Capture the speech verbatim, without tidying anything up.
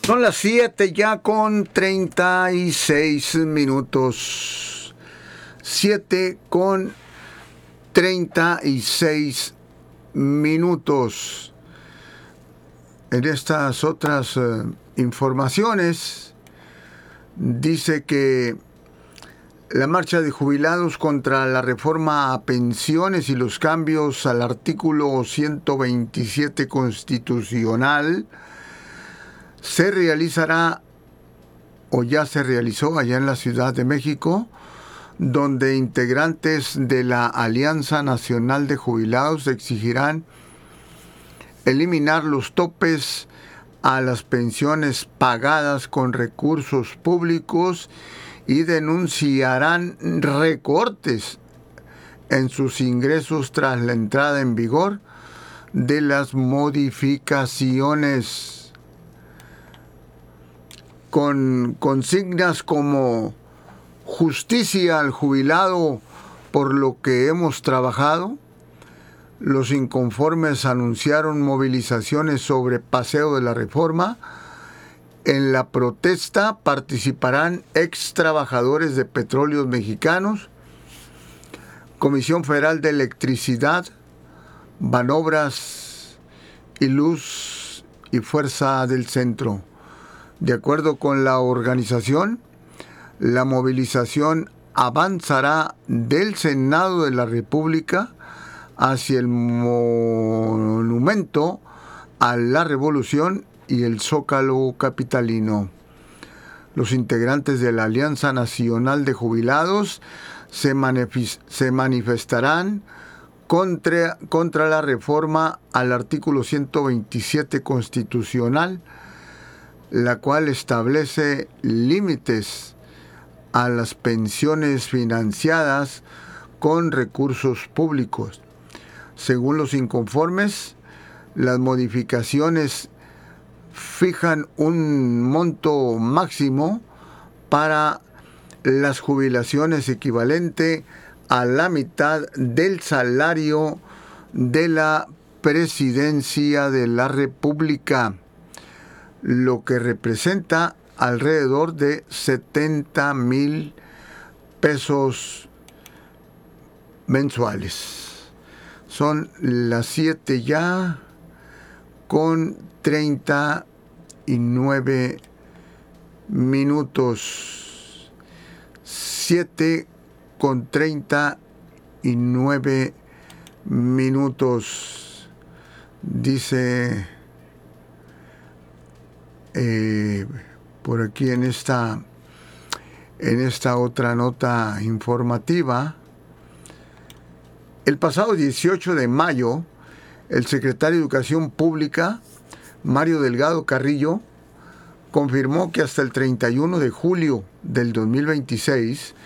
Son las siete ya con treinta y seis minutos. siete con treinta y seis minutos. En estas otras eh, informaciones, dice que la marcha de jubilados contra la reforma a pensiones y los cambios al artículo ciento veintisiete constitucional se realizará o ya se realizó allá en la Ciudad de México, donde integrantes de la Alianza Nacional de Jubilados exigirán eliminar los topes a las pensiones pagadas con recursos públicos y denunciarán recortes en sus ingresos tras la entrada en vigor de las modificaciones, con consignas como justicia al jubilado por lo que hemos trabajado. Los inconformes anunciaron movilizaciones sobre Paseo de la Reforma. En la protesta participarán ex trabajadores de Petróleos Mexicanos, Comisión Federal de Electricidad, Banobras y Luz y Fuerza del Centro. De acuerdo con la organización, la movilización avanzará del Senado de la República hacia el Monumento a la Revolución y el Zócalo capitalino. Los integrantes de la Alianza Nacional de Jubilados se, manifest- se manifestarán contra, contra la reforma al artículo ciento veintisiete constitucional, la cual establece límites a las pensiones financiadas con recursos públicos. Según los inconformes, las modificaciones fijan un monto máximo para las jubilaciones equivalente a la mitad del salario de la Presidencia de la República, lo que representa alrededor de setenta mil pesos mensuales. Son las siete ya con treinta y nueve minutos. siete con treinta y nueve minutos. Dice eh, por aquí en esta, en esta otra nota informativa. El pasado dieciocho de mayo, el secretario de Educación Pública, Mario Delgado Carrillo, confirmó que hasta el treinta y uno de julio del dos mil veintiséis